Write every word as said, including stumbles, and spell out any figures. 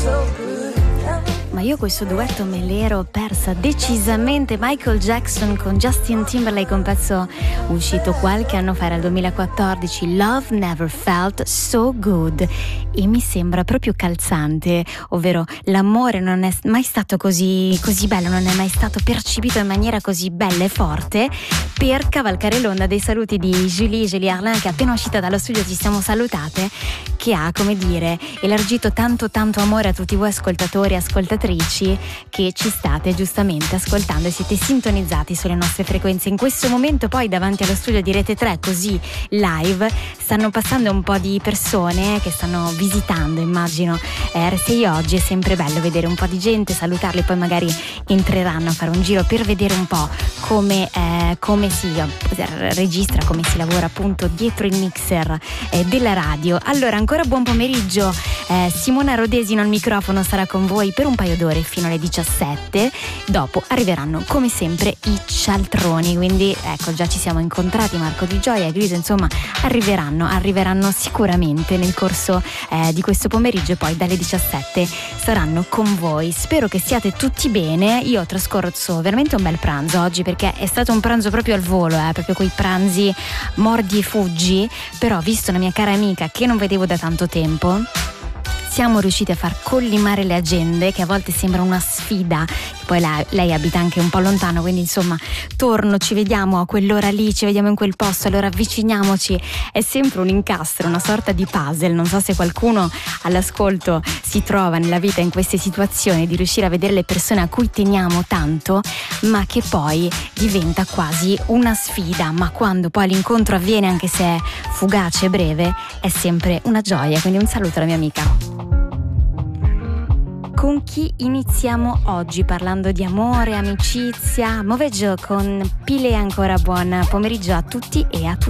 Ma io questo duetto me l'ero persa decisamente. Michael Jackson con Justin Timberlake, un pezzo uscito qualche anno fa, era il duemilaquattordici, Love Never Felt So Good, e mi sembra proprio calzante, ovvero l'amore non è mai stato così, così bello, non è mai stato percepito in maniera così bella e forte, per cavalcare l'onda dei saluti di Julie, Julie Arlin, che appena uscita dallo studio ci siamo salutate, che ha, come dire, elargito tanto tanto amore a tutti voi ascoltatori e ascoltatrici che ci state giustamente ascoltando e siete sintonizzati sulle nostre frequenze. In questo momento poi davanti allo studio di Rete tre, così live, stanno passando un po' di persone che stanno visitando, immagino, eh, R sei oggi. È sempre bello vedere un po' di gente, salutarli, poi magari entreranno a fare un giro per vedere un po' come, eh, come si registra, come si lavora appunto dietro il mixer eh, della radio. Allora, ancora buon pomeriggio, eh, Simona Rodesino al microfono sarà con voi per un paio d'ore fino alle diciassette. Dopo arriveranno come sempre i cialtroni, quindi ecco, già ci siamo incontrati, Marco Di Gioia e Grido, insomma arriveranno arriveranno sicuramente nel corso eh, di questo pomeriggio, e poi dalle diciassette saranno con voi. Spero che siate tutti bene. Io ho trascorso veramente un bel pranzo oggi, perché è stato un pranzo proprio al volo, eh, proprio quei pranzi mordi e fuggi, però visto una mia cara amica che non vedevo da tanto tempo, siamo riusciti a far collimare le agende, che a volte sembra una sfida. Poi lei, lei abita anche un po' lontano, quindi insomma torno, ci vediamo a quell'ora lì, ci vediamo in quel posto, allora avviciniamoci. È sempre un incastro, una sorta di puzzle. Non so se qualcuno all'ascolto si trova nella vita in queste situazioni, di riuscire a vedere le persone a cui teniamo tanto, ma che poi diventa quasi una sfida, ma quando poi l'incontro avviene, anche se è fugace e breve, è sempre una gioia. Quindi un saluto alla mia amica. Con chi iniziamo oggi parlando di amore, amicizia? Moveggio con Pile. Ancora buon pomeriggio a tutti e a tutte.